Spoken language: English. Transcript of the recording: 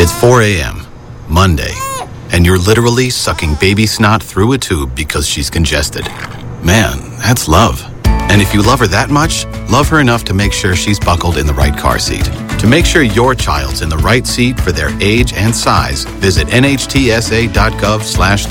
It's 4 a.m., Monday, and you're literally sucking baby snot through a tube because she's congested. Man, that's love. And if you love her that much, love her enough to make sure she's buckled in the right car seat. To make sure your child's in the right seat for their age and size, visit nhtsa.gov/